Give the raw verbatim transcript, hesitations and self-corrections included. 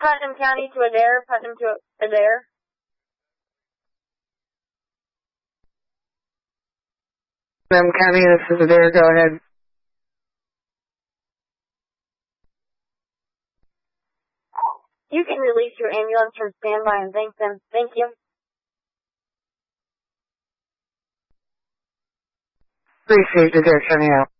Putnam County to Adair, Putnam to Adair. Putnam County, this is Adair, go ahead. You can release your ambulance from standby and thank them. Thank you. Appreciate Adair turning out.